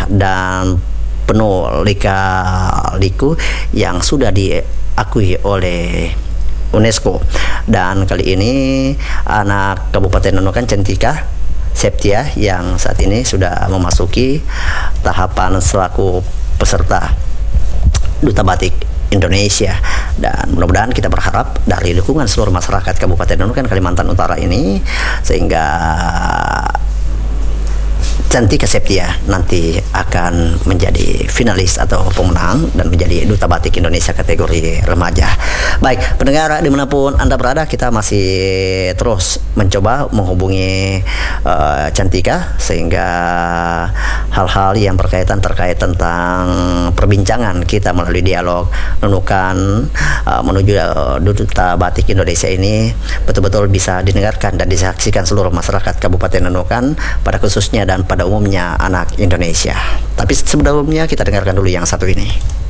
dan penuh lika-liku yang sudah diakui oleh UNESCO. Dan kali ini anak Kabupaten Nunukan Cantika Septia yang saat ini sudah memasuki tahapan selaku peserta Duta Batik Indonesia, dan mudah-mudahan kita berharap dari dukungan seluruh masyarakat Kabupaten Nunukan Kalimantan Utara ini sehingga Cantika Septia nanti akan menjadi finalis atau pemenang dan menjadi Duta Batik Indonesia kategori remaja. Baik, pendengar dimanapun Anda berada, kita masih terus mencoba menghubungi Cantika sehingga hal-hal yang terkait tentang perbincangan kita melalui dialog Nunukan menuju Duta Batik Indonesia ini betul-betul bisa didengarkan dan disaksikan seluruh masyarakat Kabupaten Nunukan pada khususnya dan pada umumnya anak Indonesia. Tapi sebelumnya kita dengarkan dulu yang satu ini.